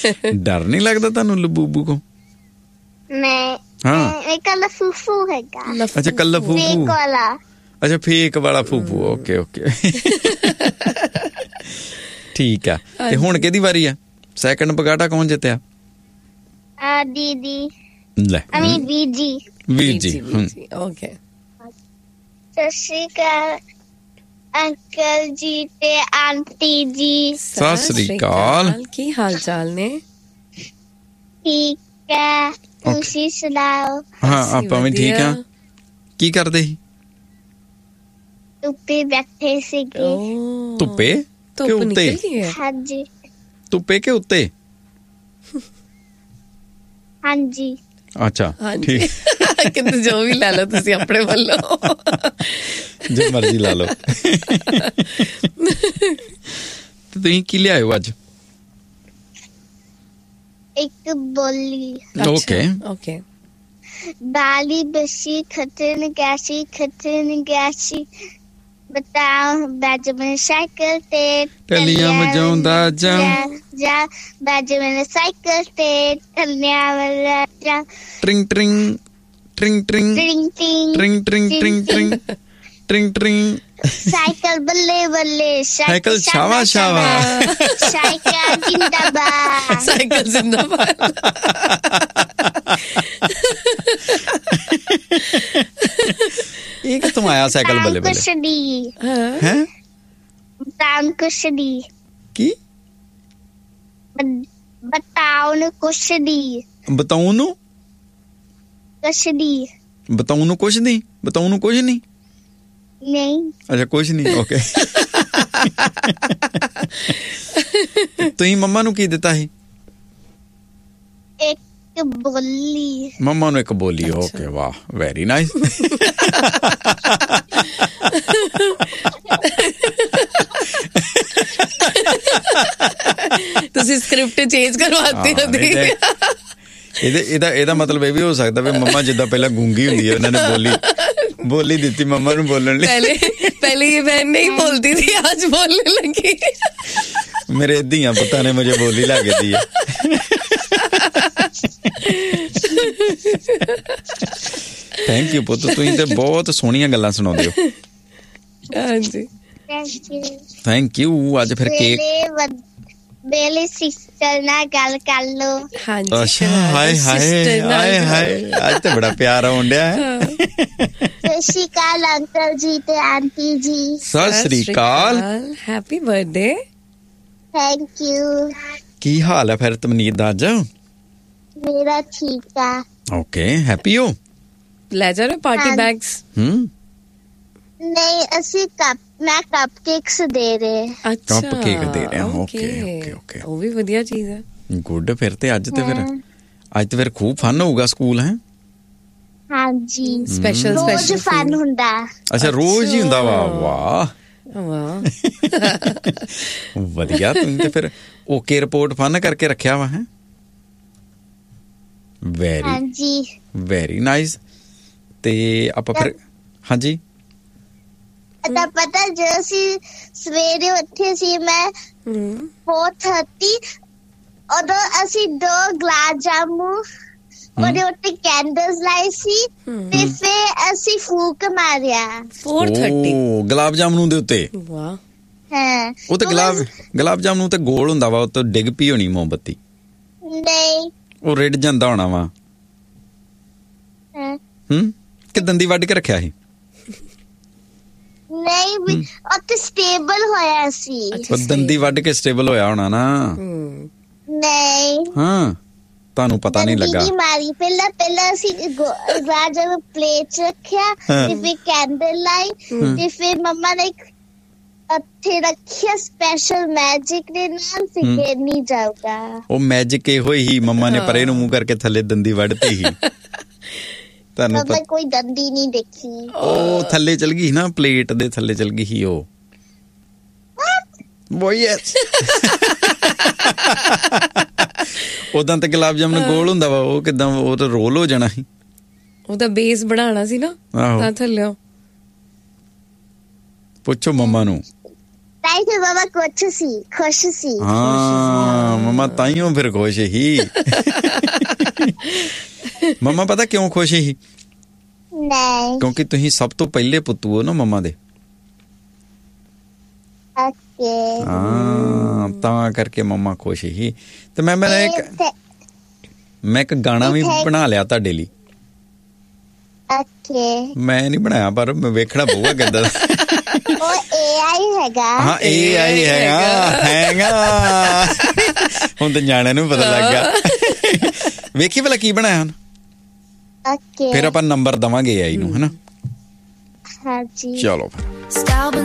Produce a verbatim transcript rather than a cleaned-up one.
ਡਰ ਨਹੀਂ ਲੱਗਦਾ ਤੁਹਾਨੂੰ ਲਬੂਬੂ ਕੋ? ਨਹੀਂ ਹਾਂ ਇਹ ਕੱਲਾ ਫੂਫੂ ਹੈਗਾ। ਅੱਛਾ ਕੱਲਾ ਫੇਕ ਫੂਫੂ। ਵਾਲਾ। ਅੱਛਾ ਫੇਕ ਵਾਲਾ ਫੂਫੂ। ਓਕੇ ਓਕੇ ਠੀਕ ਆ। ਤੇ ਹੁਣ ਕਿਹਦੀ ਵਾਰੀ ਆ? ਸੈਕੰਡ ਪਗਾਟਾ ਕੌਣ ਜਿੱਤਿਆ? ਆ ਦੀਦੀ ਲੈ ਅਮੀ ਬੀਜੀ ਵੀਰ ਜੀ। ਓਕੇ ਸਤਿ ਸ਼੍ਰੀ ਅਕਾਲ ਅੰਕਲ ਜੀ ਤੇ ਆਂਟੀ ਜੀ। ਸਤਿ ਸ੍ਰੀ ਅਕਾਲ। ਕੀ ਹਾਲ ਚਾਲ ਨੇ? ਠੀਕ ਹੈ ਤੁਸੀਂ ਸੁਣਾਓ? ਹਾਂ ਆਪਾਂ ਵੀ ਠੀਕ ਆ। ਕੀ ਕਰਦੇ ਸੀ? ਧੁੱਪੇ ਬੈਠੇ ਸੀਗੇ। ਧੁੱਪੇ ਕਿ ਉੱਤੇ? ਹਾਂਜੀ ਧੁੱਪੇ ਕਿ ਉੱਤੇ? ਹਾਂਜੀ ਅੱਛਾ ਠੀਕ। ਕਿਤੇ ਜੋ ਵੀ ਲੈ ਲਓ ਤੁਸੀਂ ਆਪਣੇ ਵੱਲੋਂ, ਜੋ ਮਰਜ਼ੀ ਲਾ ਲਓ। ਤੁਸੀਂ ਕੀ ਲਿਆਇਓ ਅੱਜ? ਇੱਕ ਬੋਲੀ। Okay okay. ਬਾਲੀ ਬਸੀ ਖਤਨ ਗੈਸੀ ਖਤਨ ਗੈਸੀ ਬਤਾਓ ਬੈਜਮਨ ਸਾਈਕਲ ਤੇ ਟੱਲੀਆਂ ਵਜਾਉਂਦਾ ਜਾ ਜਾ ਬੈਜਮਨ ਸਾਈਕਲ ਤੇ ਟੱਲੀਆਂ ਵਜਾਉਂਦਾ ਟ੍ਰਿੰਗ ਟ੍ਰਿੰਗ ਟ੍ਰਿੰਗ ਟ੍ਰਿੰਗ ਟ੍ਰਿੰਗ ਟ੍ਰਿੰਗ ਟ੍ਰਿੰਗ ਟ੍ਰਿੰਗ ਟ੍ਰਿੰਗ ਟ੍ਰਿੰਗ ਟ੍ਰਿੰਗ ਸਾਈਕਲ ਬੱਲੇ ਬੱਲੇ ਸਾਈਕਲ ਸ਼ਾਵਾ ਸ਼ਾਵਾ ਸਾਈਕਲ ਜ਼ਿੰਦਾਬਾਦ ਸਾਈਕਲ ਜ਼ਿੰਦਾਬਾਦ। ਇਹ ਕਿੱਥੋਂ ਆਇਆ ਸਾਈਕਲ ਬੱਲੇ ਬੱਲੇ? ਕੁਸ਼ਦੀ ਹੈ ਬਤਾਉ ਕੁਸ਼ਦੀ। ਕੀ ਬਤਾਉ ਨੂੰ ਕੁਸ਼ਦੀ? ਬਤਾਉ ਨੂੰ ਕੁਸ਼ਦੀ। ਬਤਾਉ ਨੂੰ ਕੁਛ ਨਹੀਂ? ਬਤਾਉ ਨੂੰ ਕੁਛ ਨਹੀਂ? ਨਹੀਂ। ਅੱਛਾ ਕੁਛ ਨਹੀਂ। ਓਕੇ। ਤੁਸੀਂ ਮੰਮਾ ਨੂੰ ਕੀ ਦਿੱਤਾ ਸੀ? ਇੱਕ ਬੋਲੀ। ਮੰਮਾ ਨੂੰ ਇੱਕ ਬੋਲੀ। ਓਕੇ ਵਾਹ ਵੈਰੀ ਨਾਈਸ। ਤੁਸੀਂ ਸਕ੍ਰਿਪਟ ਚੇਂਜ ਕਰਵਾਤੇ ਹੋ ਦੀ। ਇਹਦੇ ਇਹਦਾ ਇਹਦਾ ਮਤਲਬ ਇਹ ਵੀ ਹੋ ਸਕਦਾ ਵੀ ਮੰਮਾ ਜਿੱਦਾਂ ਪਹਿਲਾਂ ਗੂੰਗੀ ਹੁੰਦੀ ਹੈ ਉਹਨਾਂ ਨੇ ਬੋਲੀ ਬੋਲੀ ਦਿੱਤੀ ਮੰਮਾ ਨੂੰ ਬੋਲਣ ਲਈ। ਪਹਿਲੇ ਪਹਿਲੇ ਇਹ ਮੈਂ ਨਹੀਂ ਬੋਲती थी आज बोलने लगी। ਮੇਰੇ ਧੀਆਂ ਪੁੱਤਾਂ ਨੇ ਮੁਝੇ ਬੋਲੀ ਲਾ ਕੇ ਦੀ ਹੈ। ਥੈਂਕ ਯੂ ਪੁੱਤ ਤੁਸੀਂ ਤੇ ਬਹੁਤ ਸੋਹਣੀਆਂ ਗੱਲਾਂ ਸੁਣਾਉਂਦੇ ਹੋ। ਹਾਂਜੀ ਥੈਂਕ ਯੂ। Thank you. ਅੱਜ ਫਿਰ ਕੇਕ ਮੇਰੀ ਸਿਸਟਰ ਨਾਲ ਗੱਲ ਕਰ ਲੋ। ਹਾਂਜੀ ਅੱਛਾ ਹਾਏ ਹਾਏ ਹਾਏ ਹਾਏ ਅੱਜ ਤੇ ਬੜਾ ਪਿਆਰ ਆਉਣ ਡਿਆ ਹੈ। ਸਤਿ ਸ਼੍ਰੀ ਅਕਾਲ ਅੰਕਲ ਜੀ ਤੇ ਆਂਟੀ ਜੀ। ਸਤਿ ਸ੍ਰੀ ਅਕਾਲ। Happy birthday. Thank you. ਕੀ ਹਾਲ ਹੈ ਫਿਰ ਤਮਨੀਤ ਦਾ ਅੱਜ? ਮੇਰਾ ਠੀਕ ਆ। ਓਕੇ ਹੈਪੀ ਹੋ? ਲੈ ਜਾ ਰਹੇ ਪਾਰਟੀ ਬੈਗਸ? ਹਮ ਨਹੀਂ ਅਸੀਂ ਕੱਪ ਮੈਂ ਕੱਪ ਕੇਕਸ ਦੇ ਰਹੇ। ਅੱਛਾ ਕੱਪ ਕੇਕ ਦੇ ਰਹੇ ਹਾਂ। ਓਕੇ ਓਕੇ ਓਕੇ ਉਹ ਵੀ ਵਧੀਆ ਚੀਜ਼ ਹੈ। ਗੁੱਡ। ਫਿਰ ਤੇ ਅੱਜ ਤੇ ਫਿਰ ਅੱਜ ਤੇ ਫਿਰ ਖੂਬ ਫਨ ਹੋਊਗਾ ਸਕੂਲ ਹੈ? ਹਾਂਜੀ ਸਪੈਸ਼ਲ ਰੋਜ਼ ਸਪੈਸ਼ਲ ਫਨ ਹੁੰਦਾ। ਅੱਛਾ ਰੋਜ਼ ਹੀ ਹੁੰਦਾ? ਵਾਹ ਵਾਹ ਵਾਹ ਵਧੀਆ। ਤੁਸੀਂ ਤੇ ਫਿਰ ਓਕੇ ਰਿਪੋਰਟ ਫਨ ਕਰਕੇ ਰੱਖਿਆ ਵਾ ਹੈ। ਵੈਰੀ ਹਾਂਜੀ ਵੈਰੀ ਨਾਈਸ। ਤੇ ਆਪਾਂ ਫਿਰ ਹਾਂਜੀ ਤਾਂ ਪਤਾ ਜੇ ਅਸੀਂ ਸਵੇਰੇ ਉੱਠੇ ਸੀ ਮੈਂ four thirty ਉਦੋਂ ਅਸੀਂ ਦੋ ਗੁਲਾਬ ਜਾਮੁਨ ਉਹਦੇ ਉੱਤੇ ਕੈਂਡਲਸ ਲਾਏ ਸੀ ਤੇ ਫਿਰ ਅਸੀਂ ਫੂਕ ਮਾਰਿਆ। four thirty ਓ ਗੁਲਾਬ ਜਾਮੁਨ ਦੇ ਉੱਤੇ? ਵਾਹ। ਹਾਂ ਉਹ ਤੇ ਗੁਲਾਬ ਗੁਲਾਬ ਜਾਮੁਨ ਤੇ ਗੋਲ ਹੁੰਦਾ ਵਾ, ਉਹ ਤੋਂ ਡਿੱਗ ਪਈ ਹੋਣੀ ਮੋਮਬੱਤੀ। ਨਹੀਂ ਉਹ ਰਿੜ ਜਾਂਦਾ ਹੋਣਾ ਵਾ। ਹੂੰ ਕਿ ਦੰਦੀ ਵੱਢ ਕੇ ਰੱਖਿਆ ਸੀ? ਨਹੀਂ ਵੀ ਉੱਥੇ ਸਟੇਬਲ ਹੋਇਆ ਸੀ। ਉਹ ਦੰਦੀ ਵੱਢ ਕੇ ਸਟੇਬਲ ਹੋਇਆ ਹੋਣਾ ਨਾ। ਨਹੀਂ ਹਾਂ ਤੁਹਾਨੂੰ ਪਤਾ ਨਹੀਂ ਲੱਗਾ। ਦੰਦੀ ਮਾਰੀ ਪਹਿਲਾਂ ਪਹਿਲਾਂ ਅਸੀਂ ਰਾਜਾ ਨੂੰ ਪਲੇਟ ਰੱਖਿਆ ਤੇ ਫਿਰ ਕੈਂਡਲ ਲਾਈ ਤੇ ਫਿਰ ਮੰਮਾ ਨੇ ਉੱਥੇ ਰੱਖਿਆ ਸਪੈਸ਼ਲ ਮੈਜਿਕ ਦੇ ਨਾਲ ਸਿੱਕੇ ਨਹੀਂ ਜਾਊਗਾ। ਉਹ ਮੈਜਿਕ ਇਹੋ ਹੀ ਮੰਮਾ ਨੇ ਪਰੇ ਨੂੰ ਮੂੰਹ ਕਰਕੇ ਥੱਲੇ ਦੰਦੀ ਵੱਢਤੀ ਸੀ। ਤੁਹਾਨੂੰ ਪਤਾ ਕੋਈ ਦੰਦੀ ਨਹੀਂ ਦੇਖੀ। ਉਹ ਥੱਲੇ ਚਲ ਗਈ ਨਾ, ਪਲੇਟ ਦੇ ਥੱਲੇ ਚਲ ਗਈ ਸੀ ਉਹ। ਉਹ ਯੈਸ। ਉਦਾਂ ਤੇ ਗੁਲਾਬ ਜਾਮਨ ਗੋਲ ਹੁੰਦਾ ਵਾ, ਉਹ ਕਿਦਾਂ ਉਹ ਤਾਂ ਰੋਲ ਹੋ ਜਾਣਾ ਸੀ। ਉਹਦਾ ਬੇਸ ਬਣਾਉਣਾ ਸੀ ਨਾ ਤਾਂ ਥੱਲੇ। ਪੁੱਛੋ ਮੰਮਾ ਨੂੰ। ਤਾਈ ਫਿਰ ਮਮਾ ਕੁਛ ਸੀ ਖੁਸ਼ ਸੀ ਹਾਂ ਮਮਾ ਤਾਈਓ ਫਿਰ ਖੁਸ਼ ਹੀ ਮਮਾ ਪਤਾ ਕਿਉਂ ਖੁਸ਼ ਹੀ ਨਹੀਂ ਕਿਉਂਕਿ ਤੁਸੀਂ ਸਭ ਤੋਂ ਪਹਿਲੇ ਪੁੱਤੂ ਹੋ ਨਾ ਮਮਾ ਦੇ ਓਕੇ ਹਾਂ ਤਾਂ ਕਰਕੇ ਮਮਾ ਖੁਸ਼ ਹੀ ਤੇ ਮੈਂ ਮੈਂ ਇੱਕ ਮੈਂ ਇੱਕ ਗਾਣਾ ਵੀ ਬਣਾ ਲਿਆ ਤੁਹਾਡੇ ਲਈ ਓਕੇ ਮੈਂ ਨਹੀਂ ਬਣਾਇਆ ਪਰ ਮੈਂ ਵੇਖਣਾ ਪਊਗਾ ਕਿੱਦਾਂ ਉਹ ਏਆਈ ਹੈਗਾ ਹਾਂ ਏ ਆਈ ਹੈਗਾ ਹੈਗਾ ਹੁਣ ਤਾਂ ਨਿਆਣਿਆਂ ਨੂੰ ਪਤਾ ਲੱਗ ਗਿਆ ਵੇਖੀ ਭਲਾ ਕੀ ਬਣਾਇਆ ਹੁਣ ਓਕੇ ਫਿਰ ਆਪਾਂ ਨੰਬਰ ਦਵਾਂਗੇ ਏ ਆਈ ਨੂੰ ਹਨਾ ਹਾਂਜੀ ਚਲੋ Style